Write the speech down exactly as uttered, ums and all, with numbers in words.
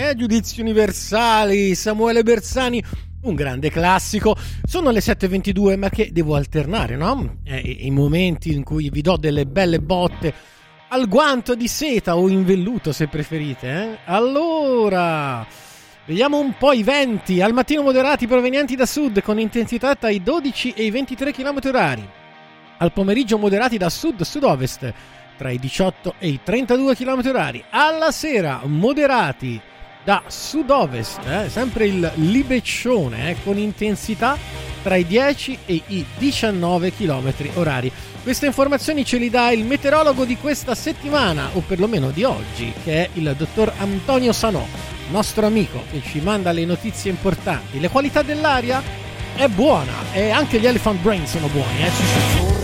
Eh, Giudizi Universali, Samuele Bersani, un grande classico. Sono le sette e ventidue, ma che devo alternare, no? Eh, i momenti in cui vi do delle belle botte al guanto di seta o in velluto, se preferite, eh? Allora, vediamo un po' i venti. Al mattino moderati provenienti da sud con intensità tra i dodici e i ventitré chilometri orari. Al pomeriggio moderati da sud-sud-ovest tra i diciotto e i trentadue chilometri orari. Alla sera moderati da sud-ovest, eh, sempre il libeccione, eh, con intensità tra i dieci e i diciannove chilometri orari. Queste informazioni ce li dà il meteorologo di questa settimana, o perlomeno di oggi, che è il dottor Antonio Sanò, nostro amico, che ci manda le notizie importanti. La qualità dell'aria è buona e anche gli Elephant Brain sono buoni, eh?